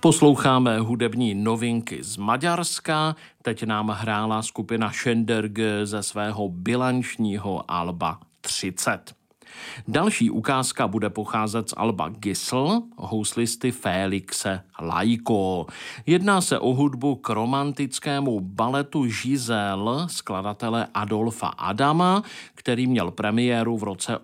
Posloucháme hudební novinky z Maďarska. Teď nám hrála skupina Schenderge ze svého bilančního alba 30. Další ukázka bude pocházet z alba Gisl, houslisty Félixe Lajko. Jedná se o hudbu k romantickému baletu Giselle skladatele Adolfa Adama, který měl premiéru v roce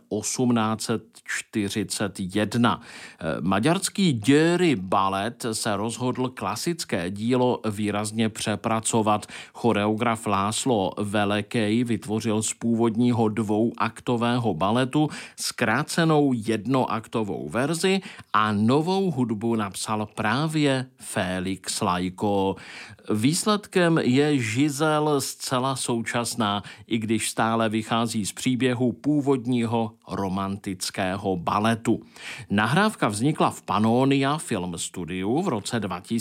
1841. Maďarský Győri balet se rozhodl klasické dílo výrazně přepracovat. Choreograf László Velekej vytvořil z původního dvouaktového baletu zkrácenou jednoaktovou verzi a novou hudbu napsal právě Félix Lajko. Výsledkem je Giselle zcela současná, i když stále vychází z příběhu původního romantického baletu. Nahrávka vznikla v Pannonia Film Studiu v roce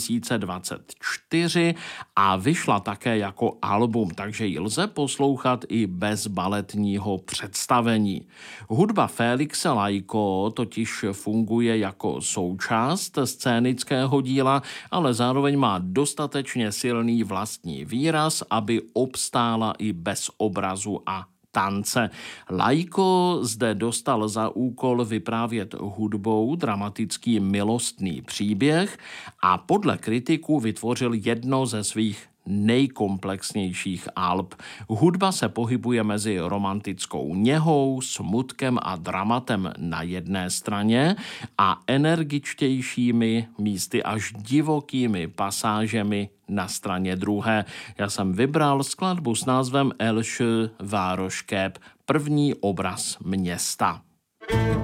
2024 a vyšla také jako album, takže ji lze poslouchat i bez baletního představení. Hudba Félixe Lajko totiž funguje jako součást scénického díla, ale zároveň má dostatečně silný vlastní výraz, aby obstála i bez obrazu a tance. Lajko zde dostal za úkol vyprávět hudbou dramatický milostný příběh a podle kritiků vytvořil jedno ze svých nejkomplexnějších alb. Hudba se pohybuje mezi romantickou něhou, smutkem a dramatem na jedné straně a energičtějšími, místy až divokými pasážemi na straně druhé. Já jsem vybral skladbu s názvem Első városkép, první obraz města.